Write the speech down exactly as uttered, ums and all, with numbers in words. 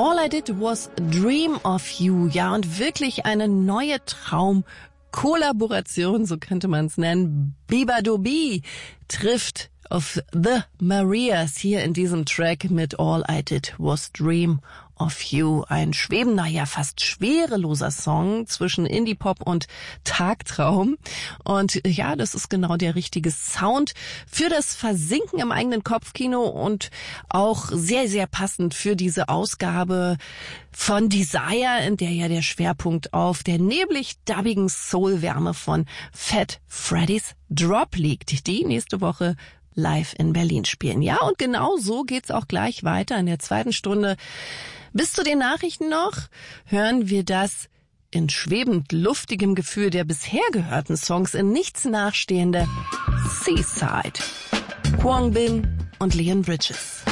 All I Did Was Dream of You. Ja, und wirklich eine neue Traum-Kollaboration, so könnte man es nennen. Bieber-Doobie trifft auf The Marias hier in diesem Track mit All I Did Was Dream of You. Ein schwebender, ja fast schwereloser Song zwischen Indie-Pop und Tagtraum. Und ja, das ist genau der richtige Sound für das Versinken im eigenen Kopfkino und auch sehr, sehr passend für diese Ausgabe von Desire, in der ja der Schwerpunkt auf der neblig-dubbigen Soul-Wärme von Fat Freddy's Drop liegt, die nächste Woche live in Berlin spielen. Ja, und genau so geht's auch gleich weiter in der zweiten Stunde. Bis zu den Nachrichten noch hören wir das in schwebend luftigem Gefühl der bisher gehörten Songs in nichts nachstehende Seaside. Kwon Bin und Leon Bridges.